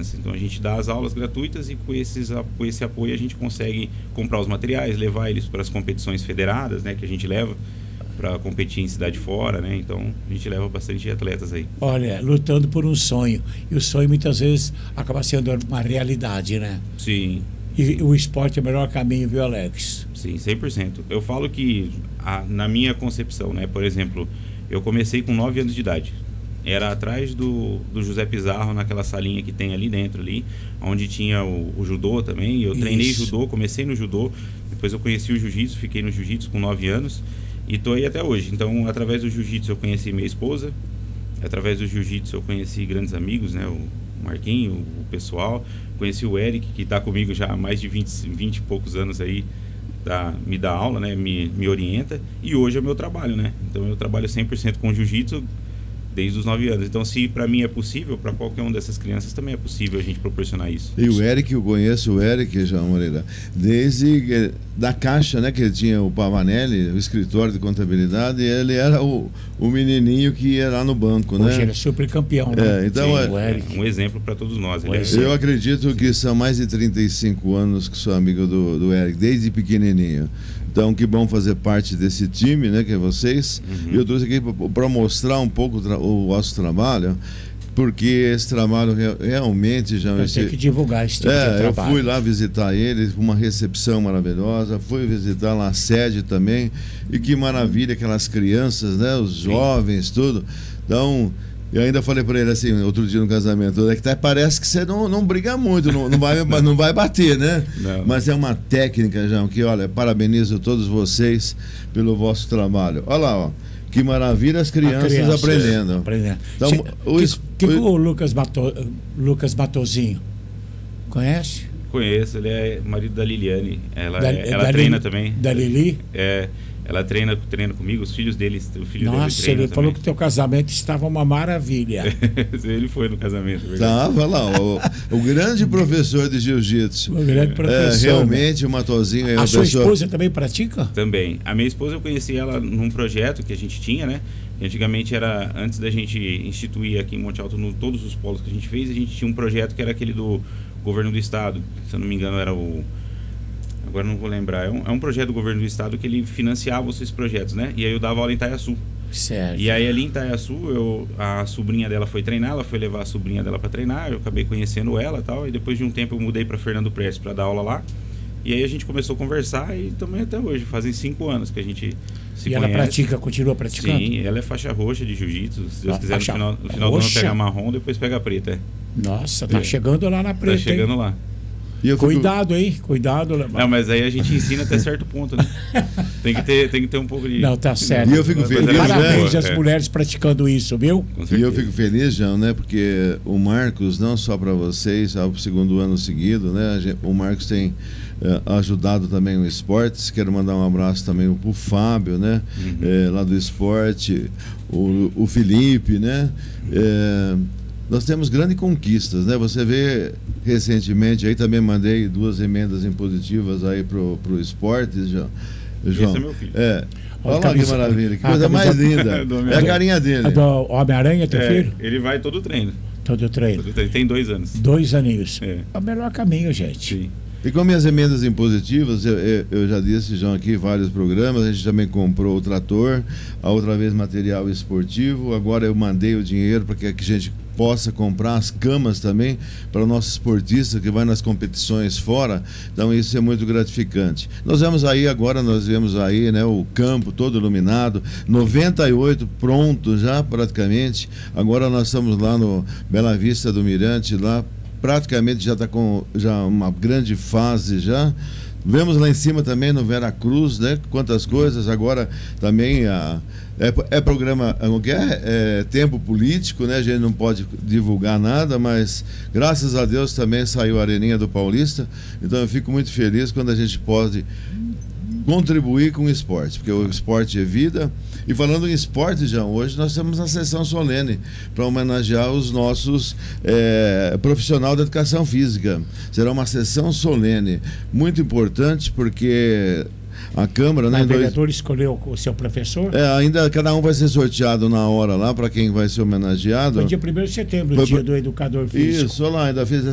crianças. Então a gente dá as aulas gratuitas e com esse apoio a gente consegue comprar os materiais, levar eles para as competições federadas, né, que a gente leva para competir em cidade fora, né? Então a gente leva bastante atletas aí. Olha, lutando por um sonho. E o sonho muitas vezes acaba sendo uma realidade, né? Sim. E o esporte é o melhor caminho, viu, Alex? Sim, 100%. Eu falo que, na minha concepção, né? Por exemplo, eu comecei com 9 anos de idade. Era atrás do José Pizarro, naquela salinha que tem ali dentro, ali, onde tinha o judô também. Eu treinei judô, comecei no judô, depois eu conheci o jiu-jitsu, fiquei no jiu-jitsu com 9 anos e tô aí até hoje. Então, através do jiu-jitsu eu conheci minha esposa, através do jiu-jitsu eu conheci grandes amigos, né? O Marquinho, o pessoal, conheci o Eric, que está comigo já há mais de 20 e poucos anos aí, me dá aula, né? Me orienta, e hoje é o meu trabalho, né? Então eu trabalho 100% com jiu-jitsu desde os 9 anos. Então, se para mim é possível, para qualquer uma dessas crianças também é possível a gente proporcionar isso. E o Eric, eu conheço o Eric, João Moreira, desde da Caixa, né, que ele tinha o Pavanelli, o escritório de contabilidade, e ele era o menininho que ia lá no banco, né? Hoje ele é super campeão, né? Então, sim, o Eric. Um exemplo para todos nós. Eu acredito que são mais de 35 anos que sou amigo do Eric, desde pequenininho. Então, que bom fazer parte desse time, né, que é vocês. E eu trouxe aqui para mostrar um pouco o vosso trabalho, porque esse trabalho realmente já... Tem que divulgar esse tipo de trabalho. Eu fui lá visitar eles, uma recepção maravilhosa, fui visitar lá a sede também, e que maravilha aquelas crianças, né, os jovens, tudo. Então... Eu ainda falei para ele assim, outro dia no casamento, parece que você não briga muito, não vai bater, né? Não. Mas é uma técnica, João, que, olha, parabenizo todos vocês pelo vosso trabalho. Olha lá, ó, que maravilha as crianças aprendendo. Então, o Lucas Matozinho, conhece? Conheço, ele é marido da Liliane. Ela treina também. Da Lili? Ela treina comigo, os filhos deles. Nossa, ele falou que o teu casamento estava uma maravilha. Ele foi no casamento. Tava lá, o grande professor de jiu-jitsu. O grande professor. Realmente, o Matozinho é uma pessoa... A sua esposa também pratica? Também. A minha esposa, eu conheci ela num projeto que a gente tinha, né? Que antigamente era, antes da gente instituir aqui em Monte Alto, todos os polos que a gente fez, a gente tinha um projeto que era aquele do governo do estado. Se eu não me engano, era agora não vou lembrar, é um projeto do governo do estado que ele financiava esses projetos, né? E aí eu dava aula em Itaiaçu. Certo. E aí ali em Itaiaçu, a sobrinha dela foi treinar, ela foi levar a sobrinha dela para treinar, eu acabei conhecendo ela e tal, e depois de um tempo eu mudei para Fernando Prestes para dar aula lá. E aí a gente começou a conversar e também até hoje, fazem 5 anos que a gente se conhece. Ela continua praticando? Sim, ela é faixa roxa de jiu-jitsu, se Deus quiser, no final do ano pega marrom, depois pega preta. Nossa, tá chegando lá na preta. Tá chegando lá. Cuidado, hein? Cuidado. Não, mas aí a gente ensina até certo ponto, né? Tem que ter um pouco de... Não, tá certo. E eu fico feliz, parabéns às mulheres praticando isso, viu? E eu fico feliz, João, né? Porque o Marcos, não só para vocês, ao segundo ano seguido, né? O Marcos tem ajudado também o esportes. Quero mandar um abraço também pro Fábio, né? Lá do esporte, o Felipe, né? Nós temos grandes conquistas, né? Você vê recentemente, aí também mandei 2 emendas impositivas aí pro esporte, João. Esse é meu filho. Olha lá que maravilha, que coisa mais linda. É a carinha dele. É do Homem-Aranha, teu filho? Ele vai todo treino. Todo treino. Tem 2 anos. 2 aninhos. É o melhor caminho, gente. Sim. E com minhas emendas impositivas, eu já disse, João, aqui vários programas, a gente também comprou o trator, a outra vez material esportivo, agora eu mandei o dinheiro para que a gente possa comprar as camas também para o nosso esportista que vai nas competições fora. Então isso é muito gratificante. Nós vemos aí, né, o campo todo iluminado, 98 pronto já praticamente. Agora nós estamos lá no Bela Vista do Mirante, lá praticamente já está com uma grande fase já. Vemos lá em cima também no Vera Cruz, né? Quantas coisas. Agora também programa, tempo político, né? A gente não pode divulgar nada, mas graças a Deus também saiu a Areninha do Paulista. Então eu fico muito feliz quando a gente pode contribuir com o esporte, porque o esporte é vida. E falando em esporte, já hoje nós temos a sessão solene para homenagear os nossos profissionais da educação física. Será uma sessão solene muito importante, porque a Câmara... O vereador escolheu o seu professor? Ainda cada um vai ser sorteado na hora lá para quem vai ser homenageado. Foi dia 1º de setembro, dia do educador físico. Isso, lá ainda fez